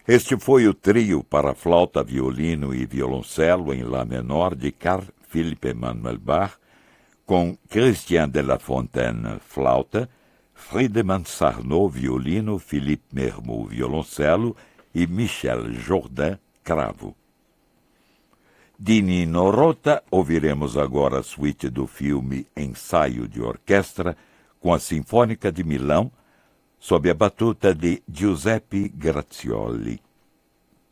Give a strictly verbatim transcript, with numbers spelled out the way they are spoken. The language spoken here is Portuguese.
Este foi o trio para flauta, violino e violoncelo em Lá menor de Carl Philipp Emanuel Bach, com Christian de la Fontaine, flauta, Friedemann Sarnau, violino, Philippe Mermoz, violoncelo e Michel Jourdain, cravo. De Nino Rota, ouviremos agora a suíte do filme Ensaio de Orquestra, com a Sinfônica de Milão, sob a batuta de Giuseppe Grazioli.